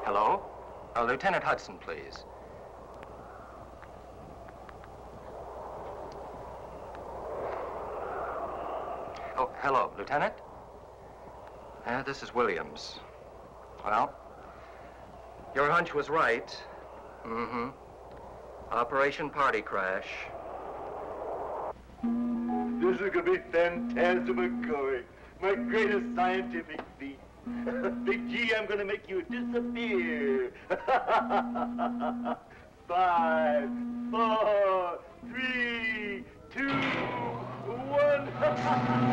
Hello? Lieutenant Hudson, please. Oh, hello, Lieutenant? This is Williams. Well, your hunch was right. Mm-hmm. Operation Party Crash. This is going to be fantastic going. My greatest scientific feat. Big G, I'm going to make you disappear. 5, 4, 3, 2, 1.